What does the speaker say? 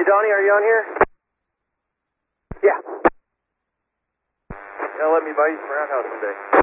Donnie, are you on here? Yeah. Yeah, let me buy you some roundhouse someday.